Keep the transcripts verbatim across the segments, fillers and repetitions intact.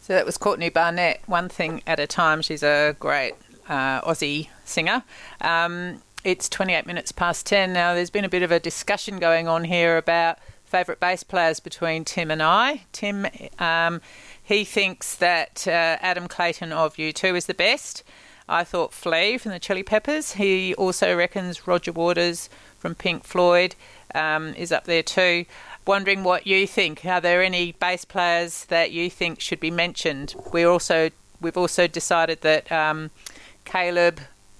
So that was Courtney Barnett, One Thing at a Time. She's a great uh, Aussie singer. Um, it's twenty-eight minutes past ten now. There's been a bit of a discussion going on here about favourite bass players between Tim and I. Tim, um, he thinks that uh, Adam Clayton of U two is the best. I thought Flea from the Chili Peppers. He also reckons Roger Waters from Pink Floyd um, is up there too. Wondering what you think. Are there any bass players that you think should be mentioned? We also we've also decided that um, Caleb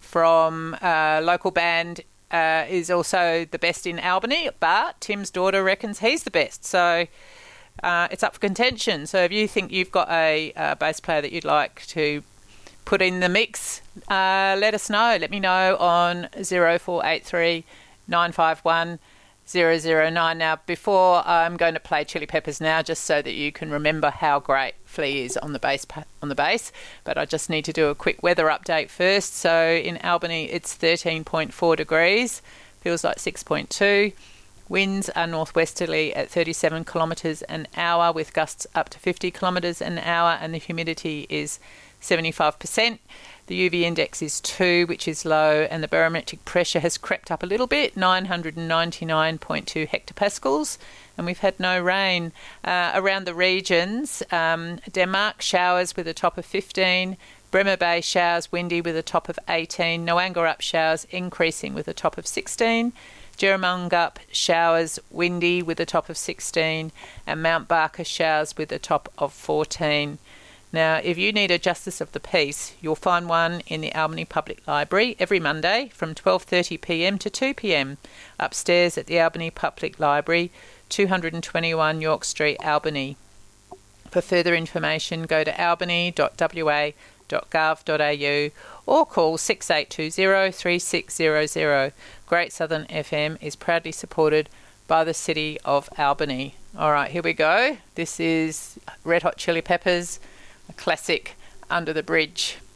from a local band uh, is also the best in Albany, but Tim's daughter reckons he's the best. So uh, it's up for contention. So if you think you've got a, a bass player that you'd like to put in the mix, uh, let us know. Let me know on zero four eight three nine five one zero zero nine. Now, before I'm going to play Chili Peppers now, just so that you can remember how great Flea is on the bass, on the bass. But I just need to do a quick weather update first. So in Albany, it's thirteen point four degrees, feels like six point two. Winds are northwesterly at thirty-seven kilometres an hour with gusts up to fifty kilometres an hour, and the humidity is seventy-five percent. The U V index is two, which is low, and the barometric pressure has crept up a little bit, nine hundred ninety-nine point two hectopascals, and we've had no rain. Uh, around the regions, um, Denmark, showers with a top of fifteen, Bremer Bay, showers windy with a top of eighteen, Noangarup, showers increasing with a top of sixteen, Jerramungup, showers windy with a top of sixteen, and Mount Barker, showers with a top of fourteen. Now, if you need a Justice of the Peace, you'll find one in the Albany Public Library every Monday from twelve thirty p m to two p m upstairs at the Albany Public Library, two twenty-one York Street, Albany. For further information, go to albany dot w a dot gov dot a u or call six eight two zero three six zero zero. Great Southern F M is proudly supported by the City of Albany. All right, here we go. This is Red Hot Chili Peppers, a classic, Under the Bridge.